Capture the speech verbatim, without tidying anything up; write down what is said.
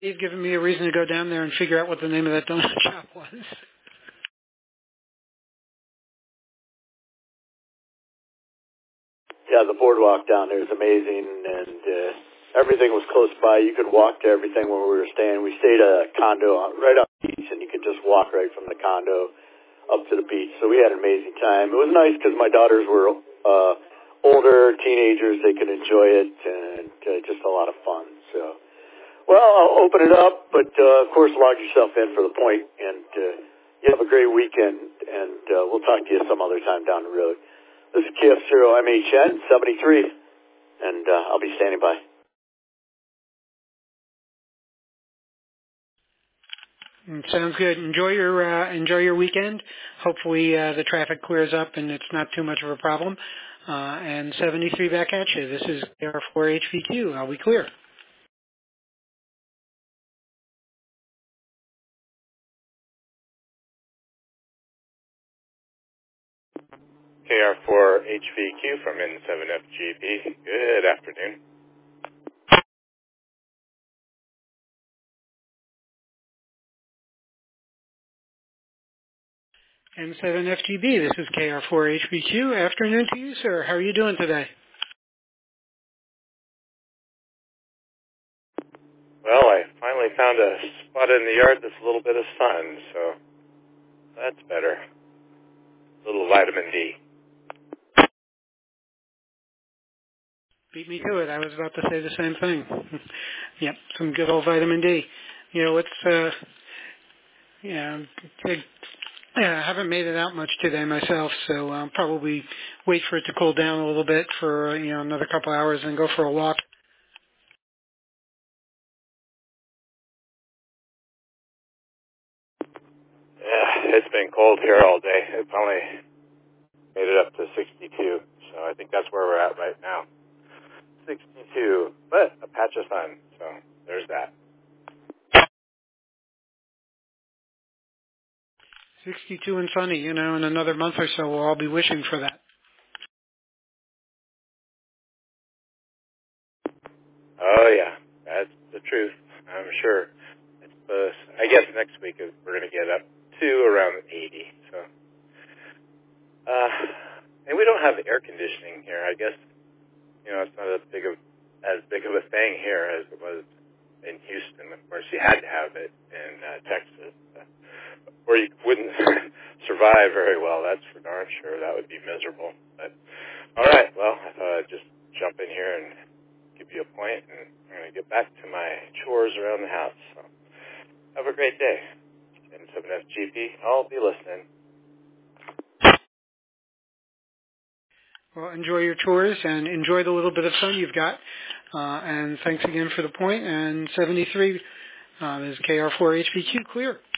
You've given me a reason to go down there and figure out what the name of that donut shop was. Yeah, the boardwalk down there is amazing, and uh, everything was close by. You could walk to everything where we were staying. We stayed at a condo right on the beach, and you could just walk right from the condo up to the beach. So we had an amazing time. It was nice because my daughters were uh, older, teenagers. They could enjoy it, and uh, just a lot of fun. So, well, I'll open it up, but uh, of course, log yourself in for the point, and uh, you have a great weekend, and uh, we'll talk to you some other time down the road. This is K F zero M H N seventy-three, and uh, I'll be standing by. Mm, sounds good. Enjoy your uh, enjoy your weekend. Hopefully uh, the traffic clears up and it's not too much of a problem. Uh, and seventy-three back at you. This is K R four H V Q. I'll be clear. K R four H V Q from N seven F G B. Good afternoon. N seven F G B, this is K R four H V Q. Afternoon to you, sir. How are you doing today? Well, I finally found a spot in the yard that's a little bit of sun, so that's better. A little vitamin D. Beat me to it. I was about to say the same thing. Yep, some good old vitamin D. You know, it's, uh, yeah, it, yeah, I haven't made it out much today myself, so I'll probably wait for it to cool down a little bit for, uh, you know, another couple hours and go for a walk. Yeah, it's been cold here all day. It finally made it up to sixty-two, so I think that's where we're at right now. sixty-two, but a patch of sun, so there's that. sixty-two and sunny, you know, in another month or so we'll all be wishing for that. Oh, yeah, that's the truth, I'm sure. It's, uh, I guess next week is, we're going to get up to around eighty, so. Uh, and we don't have air conditioning here, I guess. You know, it's not as big of, as big of a thing here as it was in Houston. Of course, you had to have it in uh, Texas, uh, or you wouldn't survive very well, that's for darn sure. That would be miserable. But, all right, well, I thought I'd just jump in here and give you a point, and I'm going to get back to my chores around the house. So have a great day. N seven F G P, I'll be listening. Well, enjoy your chores and enjoy the little bit of sun you've got. Uh, and thanks again for the point. And seventy-three uh, is K R four H V Q clear.